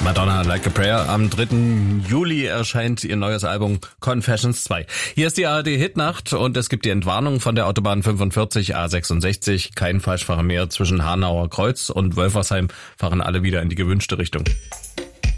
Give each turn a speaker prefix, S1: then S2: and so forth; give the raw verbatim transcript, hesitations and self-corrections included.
S1: Madonna, Like a Prayer. Am dritten Juli erscheint ihr neues Album Confessions zwei. Hier ist die A R D-Hitnacht und es gibt die Entwarnung von der Autobahn fünfundvierzig A sechsundsechzig. Kein Falschfahrer mehr zwischen Hanauer Kreuz und Wölfersheim, fahren alle wieder in die gewünschte Richtung.